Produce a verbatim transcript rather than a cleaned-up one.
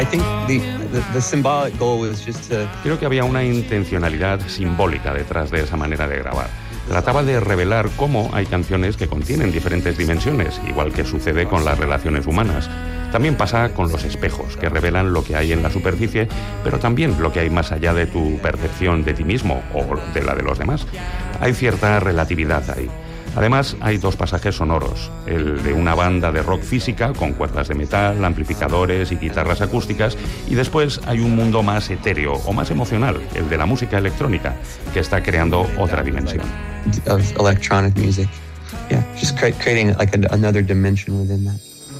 I think the, the, the symbolic goal was just to... Creo que había una intencionalidad simbólica detrás de esa manera de grabar. Trataba de revelar cómo hay canciones que contienen diferentes dimensiones, igual que sucede con las relaciones humanas. También pasa con los espejos, que revelan lo que hay en la superficie, pero también lo que hay más allá de tu percepción de ti mismo o de la de los demás. Hay cierta relatividad ahí. Además, hay dos pasajes sonoros, el de una banda de rock física con cuerdas de metal, amplificadores y guitarras acústicas, y después hay un mundo más etéreo o más emocional, el de la música electrónica, que está creando otra dimensión. Of electronic music. Yeah, just creating like a, another dimension within that.